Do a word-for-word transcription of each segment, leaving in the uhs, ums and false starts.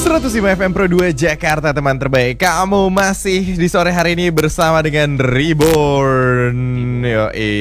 seratus lima F M Pro dua Jakarta, teman terbaik. Kamu masih di sore hari ini bersama dengan Reborn. Yoi.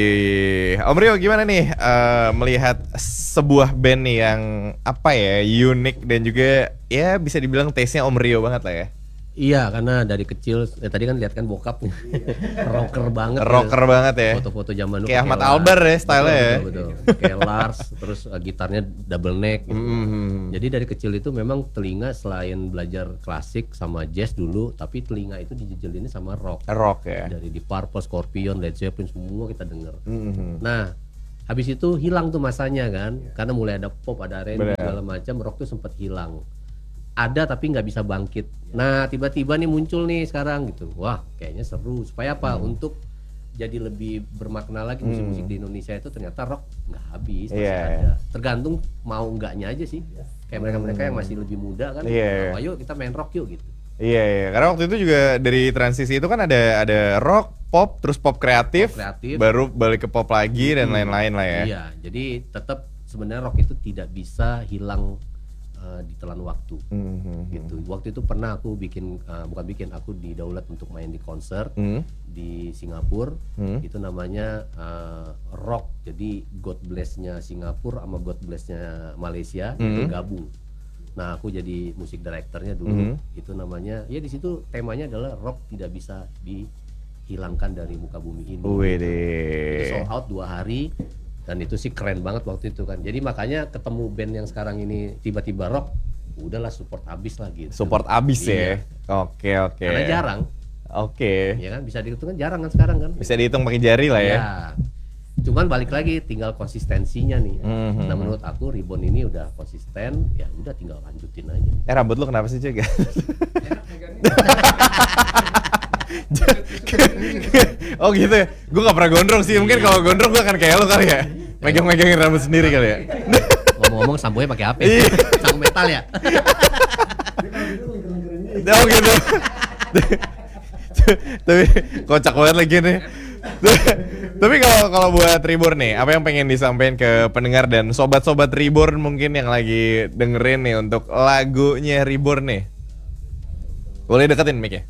Om Rio, gimana nih uh, melihat sebuah band nih yang apa ya, unik dan juga ya bisa dibilang taste-nya Om Rio banget lah ya. Iya, karena dari kecil ya, tadi kan lihat kan bokap nih. rocker banget. Rocker ya. banget ya. Foto-foto zaman dulu. Kayak Ahmad Albar ya style-nya ya. Betul, betul. Kayak Lars, terus uh, gitarnya double neck gitu. Mm-hmm. Jadi dari kecil itu memang telinga selain belajar klasik sama jazz dulu, tapi telinga itu dijejelinnya sama rock. Rock ya. Dari Deep Purple, Scorpion, Led Zeppelin semua kita denger. Mm-hmm. Nah, habis itu hilang tuh masanya kan, karena mulai ada pop, ada R and B segala macam, rock tuh sempat hilang. Ada tapi nggak bisa bangkit. Nah tiba-tiba nih muncul nih sekarang gitu. Wah kayaknya seru. Supaya apa? Hmm. Untuk jadi lebih bermakna lagi musik-musik hmm. di Indonesia itu ternyata rock nggak habis. Masih yeah. ada. Tergantung mau nggaknya aja sih. Kayak mereka-mereka yang masih lebih muda kan. Yeah. Nah, ayo kita main rock yuk gitu. Iya, yeah, yeah. Karena waktu itu juga dari transisi itu kan ada ada rock, pop, terus pop kreatif, pop kreatif. Baru balik ke pop lagi hmm. dan lain-lain lah ya. Iya, jadi tetap sebenarnya rock itu tidak bisa hilang ditelan waktu, mm-hmm. gitu. Waktu itu pernah aku bikin, uh, bukan bikin, aku didaulat untuk main di konser mm. di Singapura, mm. itu namanya uh, rock. Jadi God Bless-nya Singapura sama God Bless-nya Malaysia mm. itu gabung. Nah aku jadi musik directornya dulu, mm. itu namanya, ya di situ temanya adalah rock tidak bisa dihilangkan dari muka bumi ini. Wede. Itu sold out dua hari. Dan itu sih keren banget waktu itu kan. Jadi makanya ketemu band yang sekarang ini tiba-tiba rock, udahlah support abis lah gitu. Support abis iya. ya. Oke oke. Karena jarang. Oke. Ya kan bisa dihitung kan jarang kan sekarang kan. Bisa dihitung pakai jari lah ya. Ya. Cuman balik lagi tinggal konsistensinya nih. Mm-hmm. Nah menurut aku Reborn ini udah konsisten, ya udah tinggal lanjutin aja. Eh rambut lu kenapa sih cuy? Oh gitu ya, gue gak pernah gondrong sih. Mungkin kalau gondrong gue akan kayak lo kali ya, megang-megangin rambut sendiri kali ya. Ngomong-ngomong samponya pakai apa? Sampo metal ya? Oh gitu. Tapi kocak banget lagi nih. Tapi kalau kalau buat Reborn nih, apa yang pengen disampaikan ke pendengar dan sobat-sobat Reborn mungkin yang lagi dengerin nih untuk lagunya Reborn nih? Boleh deketin mic-nya?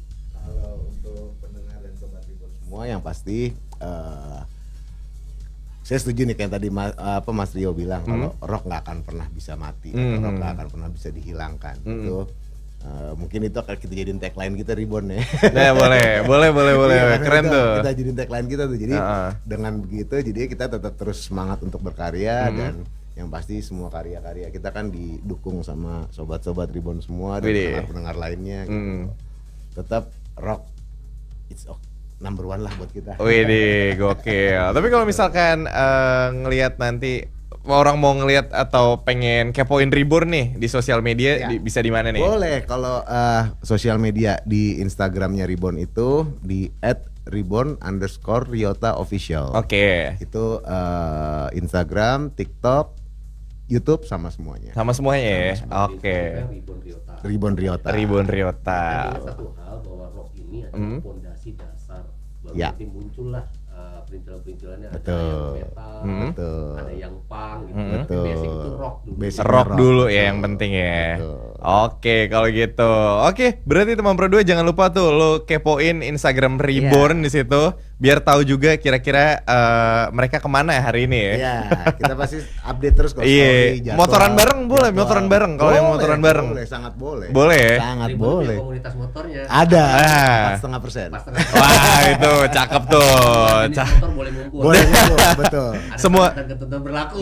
Yang pasti uh, saya setuju nih kayak tadi mas, apa Mas Rio bilang, mm. kalau rock nggak akan pernah bisa mati, mm. rock nggak akan pernah bisa dihilangkan. Mm. Itu uh, mungkin itu akan kita jadiin tagline kita Reborn ya. Nah, boleh, boleh, boleh, boleh, iya, keren kita, tuh. Kita jadiin tagline kita tuh. Jadi uh-uh. dengan begitu, jadi kita tetap terus semangat untuk berkarya mm. dan yang pasti semua karya-karya kita kan didukung sama sobat-sobat Reborn semua dan pendengar-pendengar lainnya. Gitu. Mm. Tetap rock, it's okay. Number one lah buat kita. Wih deh, gokil. Tapi kalau misalkan uh, ngelihat nanti orang mau ngelihat atau pengen kepoin Reborn nih di sosial media, ya. di, bisa di mana nih? Boleh, kalau uh, sosial media di Instagramnya Reborn itu di et reborn underscore riota official. Oke. Okay. Itu uh, Instagram, TikTok, YouTube sama semuanya. Sama semuanya ya. Oke. Okay. Reborn Riota. Reborn Riota. Ada satu hal bahwa rock ini adalah fondasi mm. dasar. Baru ya. nanti muncullah uh, perintilan-perintilannya, ada betul. yang metal, hmm. ada yang punk gitu. Hmm. Tapi basic itu rock dulu. Basic rock, rock dulu ya yang penting ya. Betul. Oke kalau gitu. Oke, berarti teman Pro dua jangan lupa tuh lo kepoin Instagram Reborn yeah. di situ biar tahu juga kira-kira uh, mereka kemana ya hari ini ya. Iya, kita pasti update terus kok. Iya. Motoran bareng boleh, jadwal. Motoran bareng kalau yang motoran bareng. Boleh, sangat boleh. Boleh ya? Sangat Reborn boleh. Komunitas motornya. Ada. Ah. empat koma lima persen. Wah, itu cakep tuh. Ca- motor boleh ngumpul. Boleh ngumpul, betul. Ada semua ketentuan berlaku.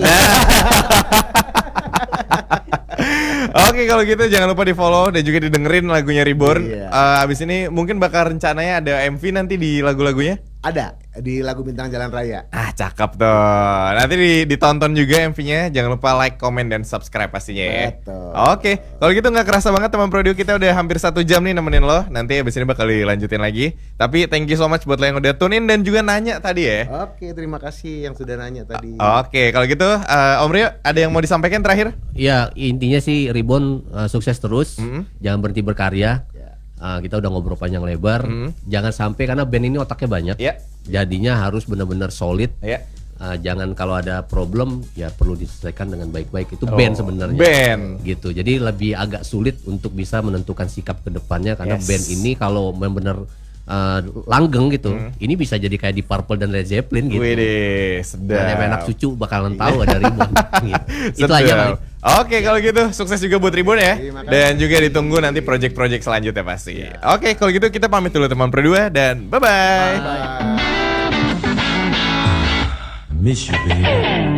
Oke kalau gitu jangan lupa di follow dan juga didengerin lagunya Reborn. Iya. Uh, abis ini mungkin bakal rencananya ada M V nanti di lagu-lagunya? Ada di lagu Bintang Jalan Raya. Ah cakep tuh. Nanti ditonton juga M V-nya. Jangan lupa like, comment, dan subscribe pastinya ya. Betul. Oke kalau gitu nggak kerasa banget teman Pro dua kita udah hampir satu jam nih nemenin lo. Nanti abis ini bakal dilanjutin lagi. Tapi thank you so much buat lo yang udah tune in dan juga nanya tadi ya. Oke terima kasih yang sudah nanya tadi. Oke kalau gitu uh, Om Rio ada yang mau disampaikan terakhir? Ya intinya sih Reborn uh, sukses terus. Mm-hmm. Jangan berhenti berkarya. Uh, kita udah ngobrol panjang lebar, mm. jangan sampai karena band ini otaknya banyak, yeah. jadinya harus benar-benar solid. Yeah. uh, jangan kalau ada problem ya perlu diselesaikan dengan baik-baik. Itu Oh, band sebenarnya. band. Gitu. Jadi lebih agak sulit untuk bisa menentukan sikap ke depannya karena Yes. band ini kalau benar-benar uh, langgeng gitu, Hmm. ini bisa jadi kayak di Purple dan Led Zeppelin gitu. Widih, Dan sedap. anak cucu bakalan tahu ada Ribbon. Gitu. Itu Sedap. aja Bang. Oke kalau gitu sukses juga buat Ribbon ya. Terima kasih. Dan juga ditunggu nanti project-project selanjutnya pasti. Oke kalau gitu kita pamit dulu teman berdua dan bye-bye. Bye. Miss you, baby.